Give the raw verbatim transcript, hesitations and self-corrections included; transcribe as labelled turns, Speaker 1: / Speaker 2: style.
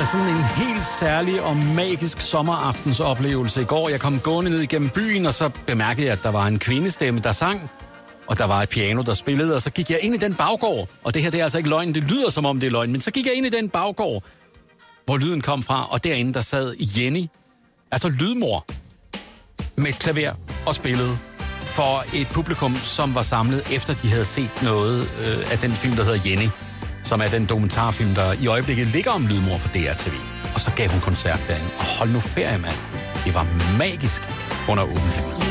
Speaker 1: sådan en helt særlig og magisk sommeraftensoplevelse i går. Jeg kom gående ned igennem byen, og så bemærkede jeg, at der var en kvindestemme, der sang, og der var et piano, der spillede, og så gik jeg ind i den baggård. Og det her, det er altså ikke løgn, det lyder som om det er løgn, men så gik jeg ind i den baggård, hvor lyden kom fra, og derinde, der sad Jenny, altså lydmor, med et klaver og spillede for et publikum, som var samlet, efter de havde set noget øh, af den film, der hedder Jenny, som er den dokumentarfilm, der i øjeblikket ligger om lydmor på D R T V. Og så gav hun koncert derinde. Og hold nu ferie, mand. Det var magisk under åben himmel.